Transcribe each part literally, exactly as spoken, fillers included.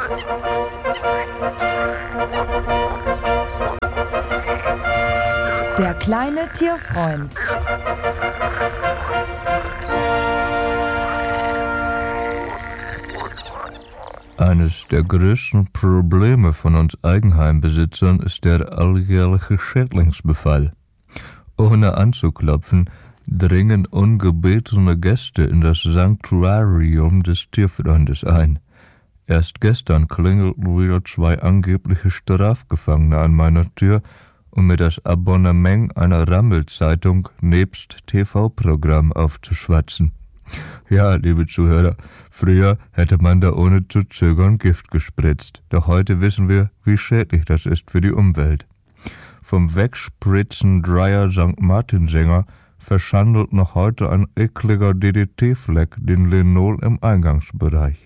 Der kleine Tierfreund. Eines der größten Probleme von uns Eigenheimbesitzern ist der alljährliche Schädlingsbefall. Ohne anzuklopfen, dringen ungebetene Gäste in das Sanktuarium des Tierfreundes ein. Erst gestern klingelten wieder zwei angebliche Strafgefangene an meiner Tür, um mir das Abonnement einer Rammelzeitung nebst T V-Programm aufzuschwatzen. Ja, liebe Zuhörer, früher hätte man da ohne zu zögern Gift gespritzt. Doch heute wissen wir, wie schädlich das ist für die Umwelt. Vom Wegspritzen Dreier Sankt Martinsänger verschandelt noch heute ein ekliger D D T-Fleck den Linol im Eingangsbereich.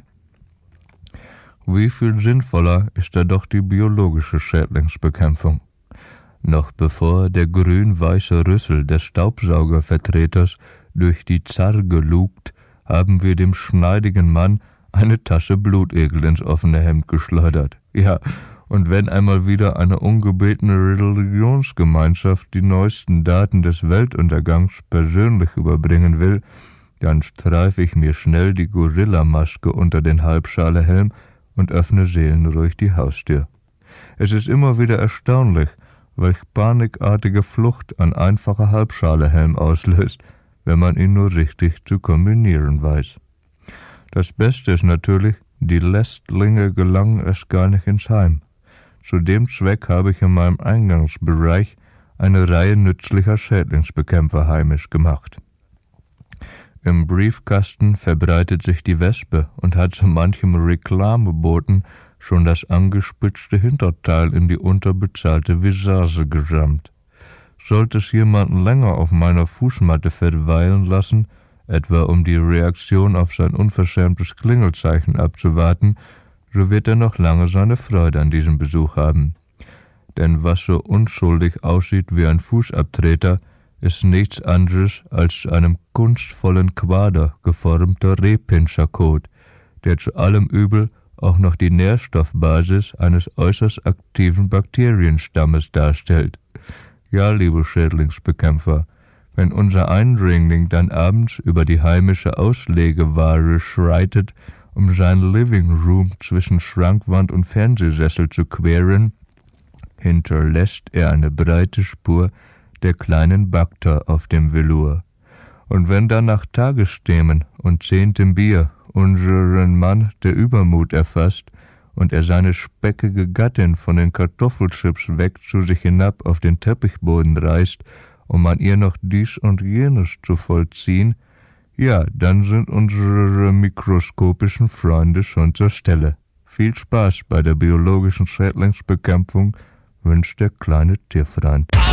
Wie viel sinnvoller ist da doch die biologische Schädlingsbekämpfung. Noch bevor der grün-weiße Rüssel des Staubsaugervertreters durch die Zarge lugt, haben wir dem schneidigen Mann eine Tasse Blutegel ins offene Hemd geschleudert. Ja, und wenn einmal wieder eine ungebetene Religionsgemeinschaft die neuesten Daten des Weltuntergangs persönlich überbringen will, dann streife ich mir schnell die Gorillamaske unter den Halbschalehelm und öffne seelenruhig die Haustür. Es ist immer wieder erstaunlich, welch panikartige Flucht ein einfacher Halbschalehelm auslöst, wenn man ihn nur richtig zu kombinieren weiß. Das Beste ist natürlich, die Lästlinge gelangen es gar nicht ins Heim. Zu dem Zweck habe ich in meinem Eingangsbereich eine Reihe nützlicher Schädlingsbekämpfer heimisch gemacht. Im Briefkasten verbreitet sich die Wespe und hat so manchem Reklameboten schon das angespitzte Hinterteil in die unterbezahlte Visage gerammt. Sollte es jemanden länger auf meiner Fußmatte verweilen lassen, etwa um die Reaktion auf sein unverschämtes Klingelzeichen abzuwarten, so wird er noch lange seine Freude an diesem Besuch haben. Denn was so unschuldig aussieht wie ein Fußabtreter, ist nichts anderes als zu einem kunstvollen Quader geformter Rehpinscherkot, der zu allem Übel auch noch die Nährstoffbasis eines äußerst aktiven Bakterienstammes darstellt. Ja, liebe Schädlingsbekämpfer, wenn unser Eindringling dann abends über die heimische Auslegeware schreitet, um seinen Living Room zwischen Schrankwand und Fernsehsessel zu queren, hinterlässt er eine breite Spur der kleinen Bakter auf dem Velour. Und wenn dann nach Tagesthemen und zehntem Bier unseren Mann der Übermut erfasst und er seine speckige Gattin von den Kartoffelchips weg zu sich hinab auf den Teppichboden reißt, um an ihr noch dies und jenes zu vollziehen, ja, dann sind unsere mikroskopischen Freunde schon zur Stelle. Viel Spaß bei der biologischen Schädlingsbekämpfung wünscht der kleine Tierfreund.